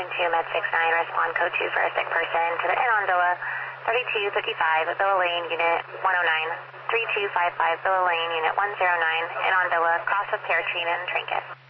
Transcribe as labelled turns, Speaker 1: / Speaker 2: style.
Speaker 1: 992 Med 69, respond code 2 for a sick person to the Inn on Villa, 3255, Villa Lane, Unit 109, 3255, Villa Lane, Unit 109, Inn on Villa, cost of care, treatment, and trinket.